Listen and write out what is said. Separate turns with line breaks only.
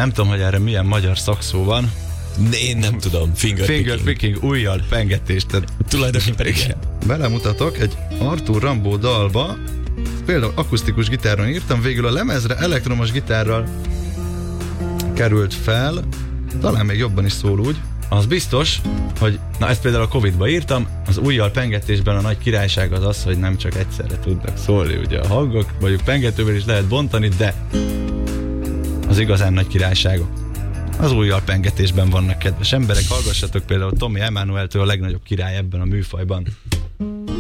Nem tudom, hogy erre milyen magyar szakszó van.
Én nem tudom. Finger
picking, ujjal pengetés.
Tulajdonképpen igen.
Belemutatok egy Arthur Rimbaud dalba, például akusztikus gitáron írtam, végül a lemezre elektromos gitárral került fel, talán még jobban is szól úgy. Az biztos, hogy, na ezt például a Covid-ba írtam, az ujjal pengetésben a nagy királyság az az, hogy nem csak egyszerre tudnak szólni ugye a hangok, mondjuk pengetővel is lehet bontani, de az igazán nagy királyságok az ujjal pengetésben vannak, kedves emberek. Hallgassatok például Tommy Emmanueltől, a legnagyobb király ebben a műfajban.